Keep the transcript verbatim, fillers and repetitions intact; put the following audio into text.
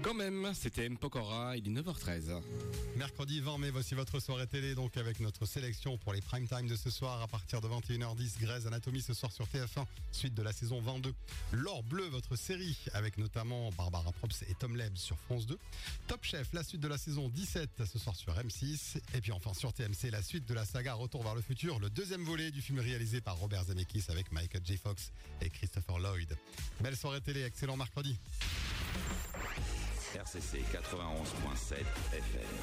Quand même, c'était M. Pokora, il est neuf heures treize. Mercredi vingt mai, voici votre soirée télé, donc avec notre sélection pour les prime time de ce soir à partir de vingt et une heures dix. Grey's Anatomy ce soir sur T F un, suite de la saison vingt-deux. L'Or Bleu, votre série, avec notamment Barbara Props et Tom Lebs sur France deux. Top Chef, la suite de la saison dix-sept ce soir sur M six. Et puis enfin sur T M C, la suite de la saga Retour vers le futur, le deuxième volet du film réalisé par Robert Zemeckis avec Michael J. Fox et Christopher Lloyd. Belle soirée télé, excellent mercredi. R C C quatre-vingt-onze virgule sept F M.